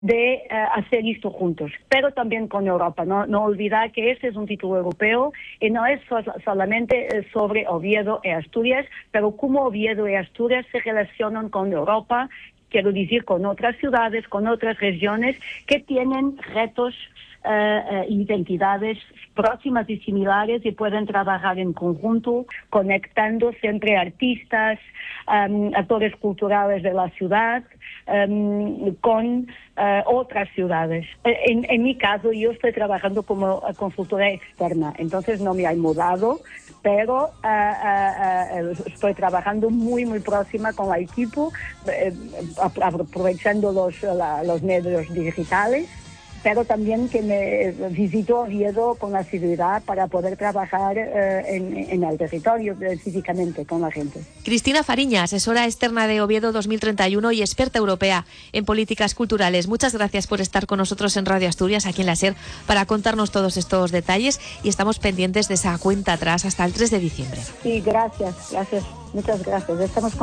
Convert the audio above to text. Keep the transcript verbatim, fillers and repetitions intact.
de eh, hacer esto juntos, pero también con Europa. No, no olvidar que este es un título europeo y no es so- solamente sobre Oviedo y Asturias, pero cómo Oviedo y Asturias se relacionan con Europa, quiero decir con otras ciudades, con otras regiones que tienen retos, eh, eh, identidades próximas y similares y pueden trabajar en conjunto, conectando siempre artistas, um, actores culturales de la ciudad um, con uh, otras ciudades. En, en mi caso, yo estoy trabajando como consultora externa, entonces no me he mudado, pero uh, uh, uh, estoy trabajando muy, muy próxima con el equipo, eh, aprovechando los, la, los medios digitales, pero también que me visito Oviedo con asiduidad para poder trabajar eh, en, en el territorio eh, físicamente con la gente. Cristina Fariña, asesora externa de Oviedo dos mil treinta y uno y experta europea en políticas culturales. Muchas gracias por estar con nosotros en Radio Asturias, aquí en la SER, para contarnos todos estos detalles y estamos pendientes de esa cuenta atrás hasta el tres de diciembre. Sí, gracias, gracias, muchas gracias. Estamos con